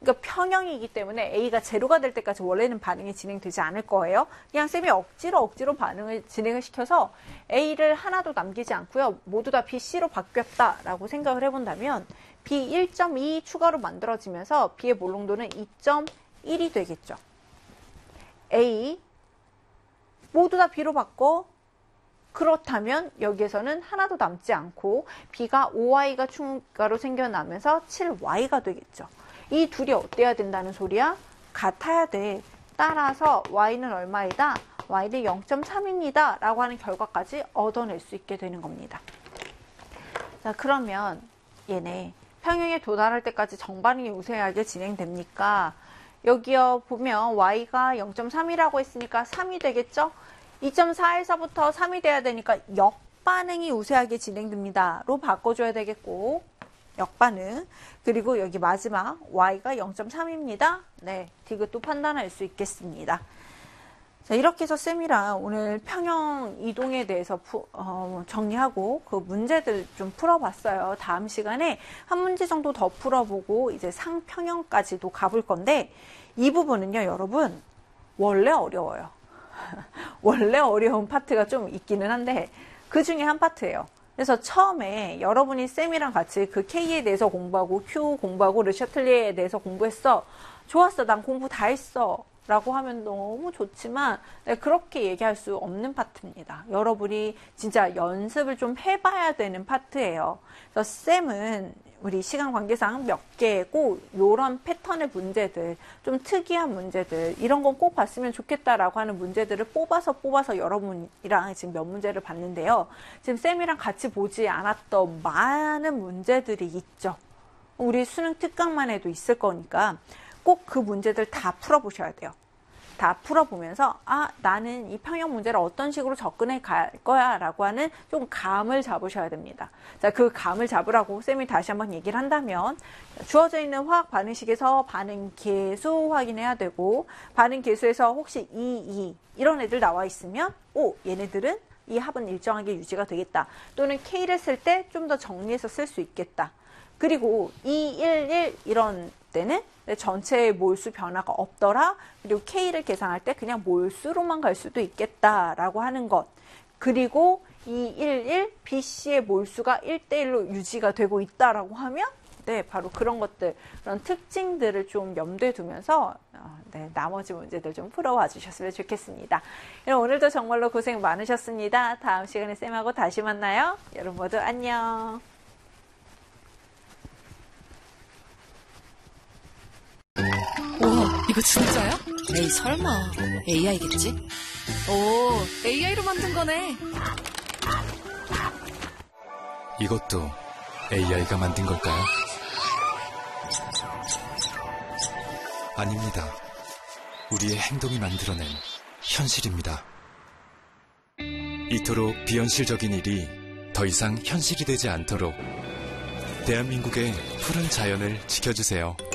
그러니까 평형이기 때문에 A가 제로가 될 때까지 원래는 반응이 진행되지 않을 거예요. 그냥 쌤이 억지로 진행을 시켜서 A를 하나도 남기지 않고요. 모두 다 B, C로 바뀌었다라고 생각을 해본다면 B 1.2 추가로 만들어지면서 B의 몰농도는 2.1이 되겠죠. A 모두 다 B로 바꿔. 그렇다면 여기에서는 하나도 남지 않고 B가 5Y가 추가로 생겨나면서 7Y가 되겠죠. 이 둘이 어때야 된다는 소리야? 같아야 돼. 따라서 Y는 얼마이다? Y는 0.3입니다. 라고 하는 결과까지 얻어낼 수 있게 되는 겁니다. 자, 그러면 얘네 평형에 도달할 때까지 정반응이 우세하게 진행됩니까? 여기요 보면 Y가 0.3이라고 했으니까 3이 되겠죠? 2.4에서부터 3이 돼야 되니까 역반응이 우세하게 진행됩니다. 로 바꿔줘야 되겠고 역반응. 그리고 여기 마지막 Y가 0.3입니다. 네, 디귿도 판단할 수 있겠습니다. 자, 이렇게 해서 쌤이랑 오늘 평형 이동에 대해서 정리하고 그 문제들 좀 풀어봤어요. 다음 시간에 한 문제 정도 더 풀어보고 이제 상평형까지도 가볼 건데 이 부분은요, 여러분 원래 어려워요. 원래 어려운 파트가 좀 있기는 한데 그 중에 한 파트예요. 그래서 처음에 여러분이 쌤이랑 같이 그 K에 대해서 공부하고 Q 공부하고 르샤틀리에에 대해서 공부했어. 좋았어. 난 공부 다 했어. 라고 하면 너무 좋지만 그렇게 얘기할 수 없는 파트입니다. 여러분이 진짜 연습을 좀 해봐야 되는 파트예요. 그래서 쌤은 우리 시간 관계상 몇 개 꼭 이런 패턴의 문제들, 좀 특이한 문제들 이런 건 꼭 봤으면 좋겠다라고 하는 문제들을 뽑아서 여러분이랑 지금 몇 문제를 봤는데요. 지금 쌤이랑 같이 보지 않았던 많은 문제들이 있죠. 우리 수능 특강만 해도 있을 거니까 꼭 그 문제들 다 풀어보셔야 돼요. 다 풀어보면서 나는 이 평형 문제를 어떤 식으로 접근해 갈 거야 라고 하는 좀 감을 잡으셔야 됩니다. 자, 그 감을 잡으라고 쌤이 다시 한번 얘기를 한다면 주어져 있는 화학 반응식에서 반응 계수 확인해야 되고 반응 계수에서 혹시 2 이런 애들 나와 있으면 얘네들은 이 합은 일정하게 유지가 되겠다. 또는 K를 쓸 때 좀 더 정리해서 쓸 수 있겠다. 그리고 211 이런 때는 전체의 몰수 변화가 없더라. 그리고 K를 계산할 때 그냥 몰수로만 갈 수도 있겠다라고 하는 것. 그리고 211 BC의 몰수가 1대1로 유지가 되고 있다라고 하면 바로 그런 것들, 그런 특징들을 좀 염두에 두면서 나머지 문제들 좀 풀어와 주셨으면 좋겠습니다. 여러분 오늘도 정말로 고생 많으셨습니다. 다음 시간에 쌤하고 다시 만나요. 여러분 모두 안녕. 우와, 이거 진짜야? 에이, 설마. AI겠지? 오, AI로 만든 거네. 이것도 AI가 만든 걸까요? 아닙니다. 우리의 행동이 만들어낸 현실입니다. 이토록 비현실적인 일이 더 이상 현실이 되지 않도록 대한민국의 푸른 자연을 지켜주세요.